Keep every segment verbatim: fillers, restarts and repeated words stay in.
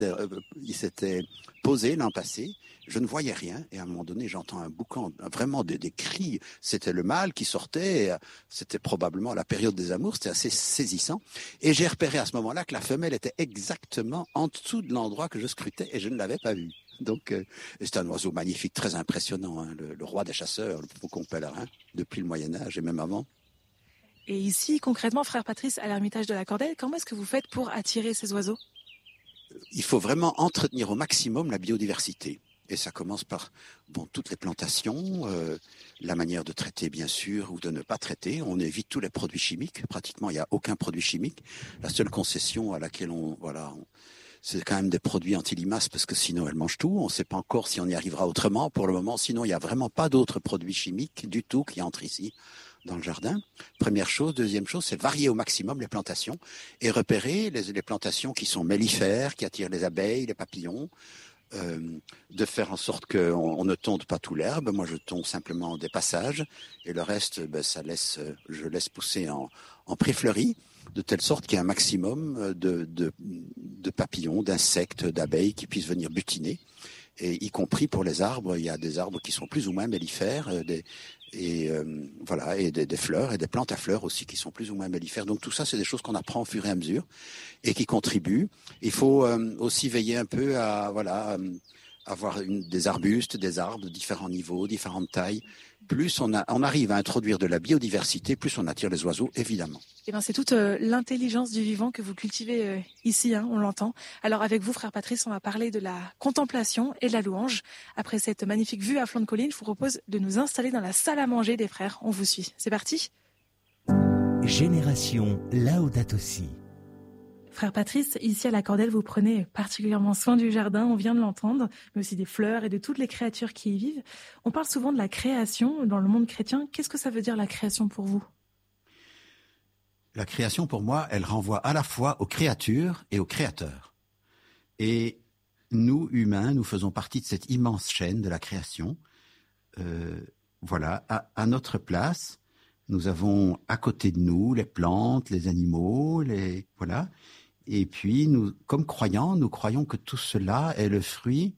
Euh, il s'était posé l'an passé, je ne voyais rien, et à un moment donné, j'entends un boucan, vraiment des, des cris, c'était le mâle qui sortait, et c'était probablement la période des amours, c'était assez saisissant, et j'ai repéré à ce moment-là que la femelle était exactement en dessous de l'endroit que je scrutais, et je ne l'avais pas vue. Donc, euh, c'est un oiseau magnifique, très impressionnant, hein, le, le roi des chasseurs, le faucon pèlerin, depuis le Moyen-Âge et même avant. Et ici, concrètement, frère Patrice, à l'Ermitage de la Cordelle, comment est-ce que vous faites pour attirer ces oiseaux ? Il faut vraiment entretenir au maximum la biodiversité. Et ça commence par bon, toutes les plantations, euh, la manière de traiter bien sûr ou de ne pas traiter. On évite tous les produits chimiques. Pratiquement, il n'y a aucun produit chimique. La seule concession à laquelle on... voilà, on, c'est quand même des produits anti-limaces parce que sinon elles mangent tout. On ne sait pas encore si on y arrivera autrement pour le moment. Sinon, il n'y a vraiment pas d'autres produits chimiques du tout qui entrent ici dans le jardin. Première chose. Deuxième chose, c'est varier au maximum les plantations et repérer les, les plantations qui sont mellifères, qui attirent les abeilles, les papillons, euh, de faire en sorte qu'on on ne tonde pas tout l'herbe. Moi, je tonds simplement des passages et le reste, ben, ça laisse, je laisse pousser en, en pré-fleuri, de telle sorte qu'il y ait un maximum de, de, de papillons, d'insectes, d'abeilles qui puissent venir butiner. Et y compris pour les arbres, il y a des arbres qui sont plus ou moins mellifères, euh, des, et euh, voilà, et des, des fleurs et des plantes à fleurs aussi qui sont plus ou moins mellifères. Donc tout ça, c'est des choses qu'on apprend au fur et à mesure et qui contribuent. Il faut euh, aussi veiller un peu à voilà, euh, avoir une, des arbustes, des arbres de différents niveaux, différentes tailles. Plus on, a, on arrive à introduire de la biodiversité, plus on attire les oiseaux, évidemment. Eh ben, c'est toute euh, l'intelligence du vivant que vous cultivez euh, ici, hein, on l'entend. Alors avec vous, frère Patrice, on va parler de la contemplation et de la louange. Après cette magnifique vue à flanc de colline, je vous propose de nous installer dans la salle à manger des frères. On vous suit. C'est parti ? Génération Laudato Si. Frère Patrice, ici à la Cordelle, vous prenez particulièrement soin du jardin, on vient de l'entendre, mais aussi des fleurs et de toutes les créatures qui y vivent. On parle souvent de la création dans le monde chrétien. Qu'est-ce que ça veut dire la création pour vous ? La création, pour moi, elle renvoie à la fois aux créatures et aux créateurs. Et nous, humains, nous faisons partie de cette immense chaîne de la création. Euh, voilà, à, à notre place, nous avons à côté de nous les plantes, les animaux, les voilà. Et puis, nous, comme croyants, nous croyons que tout cela est le fruit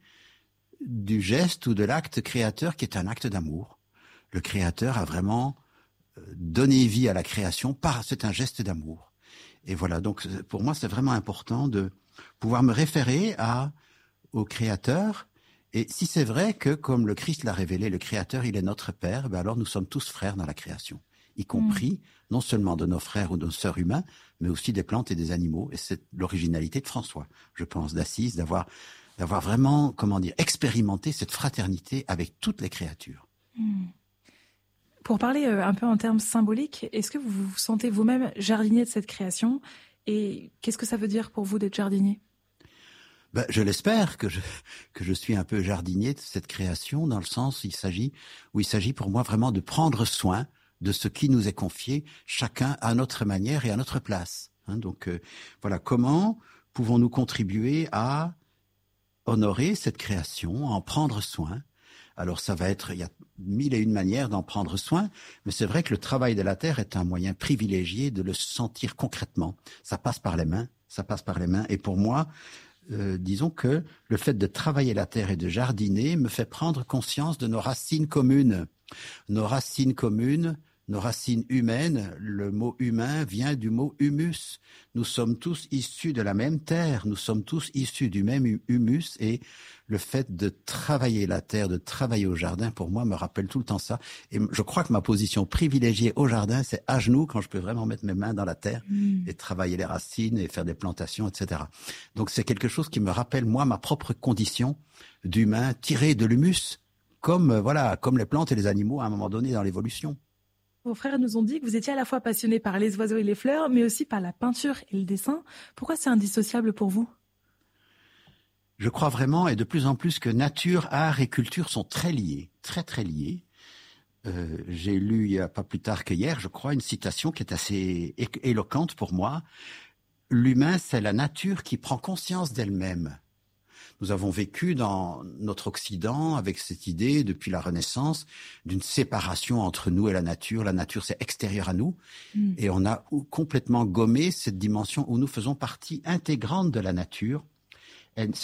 du geste ou de l'acte créateur qui est un acte d'amour. Le créateur a vraiment donné vie à la création par, c'est un geste d'amour. Et voilà, donc pour moi, c'est vraiment important de pouvoir me référer à, au créateur. Et si c'est vrai que, comme le Christ l'a révélé, le créateur, il est notre Père, ben alors nous sommes tous frères dans la création, y compris mmh. non seulement de nos frères ou de nos sœurs humains, mais aussi des plantes et des animaux. Et c'est l'originalité de François, je pense, d'Assise, d'avoir, d'avoir vraiment, comment dire, expérimenté cette fraternité avec toutes les créatures. Mmh. Pour parler un peu en termes symboliques, est-ce que vous vous sentez vous-même jardinier de cette création ? Et qu'est-ce que ça veut dire pour vous d'être jardinier ? Ben, je l'espère que je, que je suis un peu jardinier de cette création, dans le sens où il s'agit, où il s'agit pour moi vraiment de prendre soin de ce qui nous est confié, chacun à notre manière et à notre place. Hein, donc euh, voilà, comment pouvons-nous contribuer à honorer cette création, à en prendre soin ? Alors ça va être, il y a mille et une manières d'en prendre soin, mais c'est vrai que le travail de la terre est un moyen privilégié de le sentir concrètement. Ça passe par les mains, ça passe par les mains. Et pour moi, euh, disons que le fait de travailler la terre et de jardiner me fait prendre conscience de nos racines communes. Nos racines communes, nos racines humaines, le mot humain vient du mot humus. Nous sommes tous issus de la même terre, nous sommes tous issus du même humus et le fait de travailler la terre, de travailler au jardin, pour moi, me rappelle tout le temps ça. Et je crois que ma position privilégiée au jardin, c'est à genoux, quand je peux vraiment mettre mes mains dans la terre mmh. et travailler les racines et faire des plantations, et cetera. Donc c'est quelque chose qui me rappelle, moi, ma propre condition d'humain tiré de l'humus, comme, voilà, comme les plantes et les animaux à un moment donné dans l'évolution. Vos frères nous ont dit que vous étiez à la fois passionné par les oiseaux et les fleurs, mais aussi par la peinture et le dessin. Pourquoi c'est indissociable pour vous ? Je crois vraiment, et de plus en plus, que nature, art et culture sont très liés, très très liés. Euh, j'ai lu il n'y a pas plus tard qu'hier, je crois, une citation qui est assez é- éloquente pour moi. L'humain, c'est la nature qui prend conscience d'elle-même. Nous avons vécu dans notre Occident avec cette idée, depuis la Renaissance, d'une séparation entre nous et la nature. La nature, c'est extérieur à nous. Mmh. Et on a complètement gommé cette dimension où nous faisons partie intégrante de la nature. And